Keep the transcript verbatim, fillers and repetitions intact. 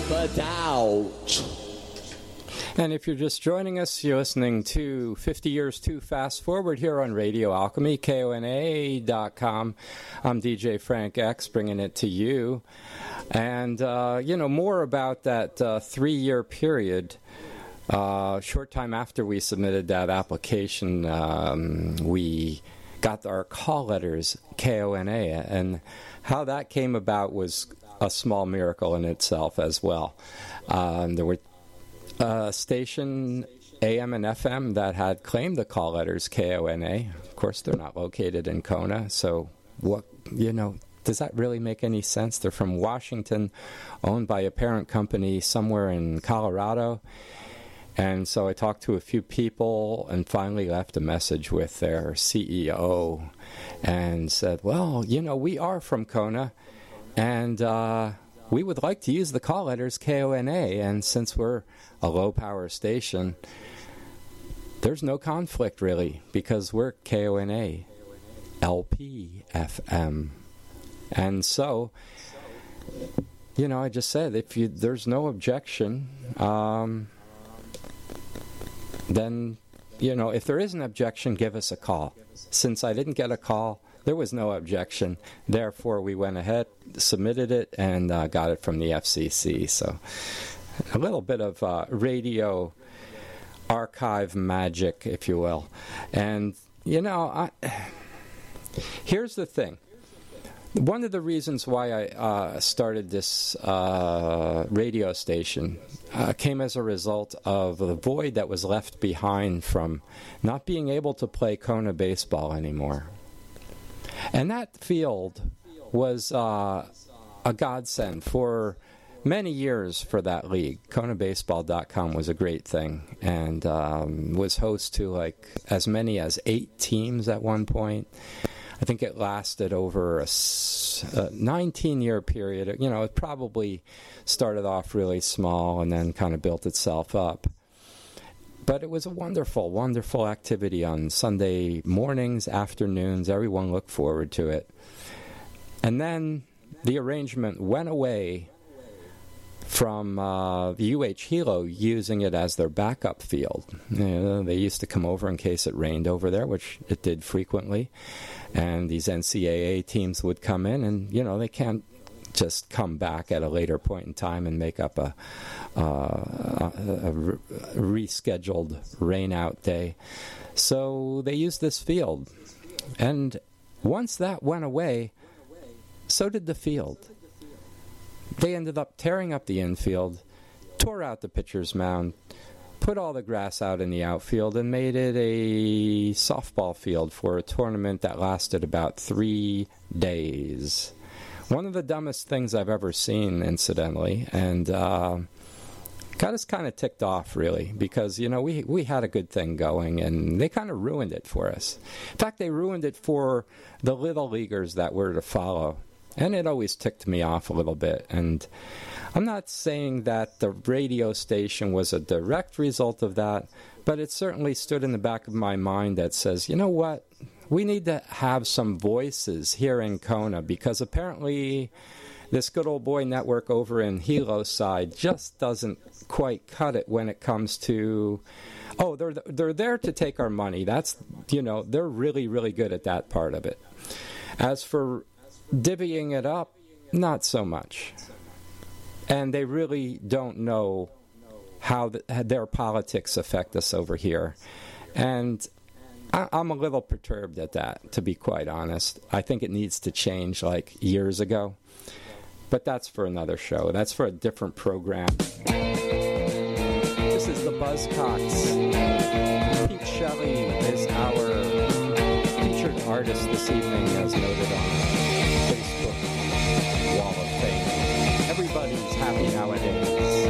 it out. And if you're just joining us, you're listening to fifty Years Too Fast Forward here on Radio Alchemy, K O N A dot com. I'm D J Frank X, bringing it to you. And, uh, you know, more about that uh, three-year period. Uh, short time after we submitted that application, um, we got our call letters, K O N A, and how that came about was a small miracle in itself as well. Um, there were a station, A M and F M, that had claimed the call letters K O N A. Of course, they're not located in Kona, so what, you know, does that really make any sense? They're from Washington, owned by a parent company somewhere in Colorado. And so I talked to a few people and finally left a message with their C E O and said, well, you know, we are from Kona, and uh, we would like to use the call letters K O N A. And since we're a low-power station, there's no conflict, really, because we're K O N A, L P F M. And so, you know, I just said, if you, there's no objection, um... then, you know, if there is an objection, give us a call. Since I didn't get a call, there was no objection. Therefore, we went ahead, submitted it, and uh, got it from the F C C. So a little bit of uh, radio archive magic, if you will. And, you know, I, here's the thing. One of the reasons why I uh, started this uh, radio station uh, came as a result of the void that was left behind from not being able to play Kona baseball anymore. And that field was uh, a godsend for many years for that league. Kona Baseball dot com was a great thing, and um, was host to like as many as eight teams at one point. I think it lasted over a nineteen-year period. You know, it probably started off really small and then kind of built itself up. But it was a wonderful, wonderful activity on Sunday mornings, afternoons. Everyone looked forward to it. And then the arrangement went away from uh, U H Hilo using it as their backup field. You know, they used to come over in case it rained over there, which it did frequently. And these N C double A teams would come in, and, you know, they can't just come back at a later point in time and make up a, uh, a, a rescheduled rain-out day. So they used this field. And once that went away, so did the field. They ended up tearing up the infield, tore out the pitcher's mound, put all the grass out in the outfield, and made it a softball field for a tournament that lasted about three days. One of the dumbest things I've ever seen, incidentally, and uh, got us kind of ticked off, really, because, you know, we, we had a good thing going, and they kind of ruined it for us. In fact, they ruined it for the little leaguers that were to follow. And it always ticked me off a little bit. And I'm not saying that the radio station was a direct result of that, but it certainly stood in the back of my mind that says, you know what, we need to have some voices here in Kona, because apparently this good old boy network over in Hilo's side just doesn't quite cut it when it comes to, oh, they're they're there to take our money. That's, you know, they're really, really good at that part of it. As for divvying it up, not so much. And they really don't know how the, their politics affect us over here. And I, I'm a little perturbed at that, to be quite honest. I think it needs to change like years ago. But that's for another show. That's for a different program. This is the Buzzcocks. Pete Shelley is our featured artist this evening, as noted on Facebook Wall of Fame. Everybody's happy nowadays.